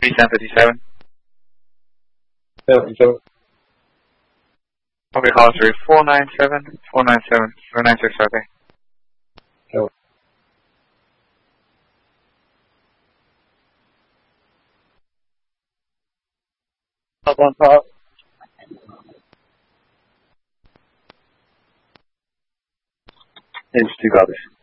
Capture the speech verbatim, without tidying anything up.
three seven fifty-seven. seven seven. Okay, call three four nine seven, four nine seven, four nine six, okay. seven. Up on top. It's two copies.